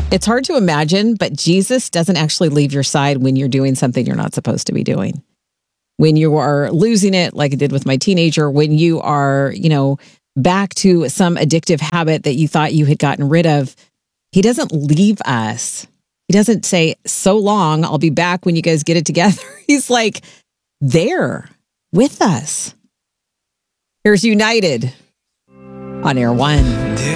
It's hard to imagine, but Jesus doesn't actually leave your side when you're doing something you're not supposed to be doing. When you are losing it, like I did with my teenager, when you are, back to some addictive habit that you thought you had gotten rid of, he doesn't leave us. He doesn't say, so long, I'll be back when you guys get it together. He's like there with us. Here's United on Air One.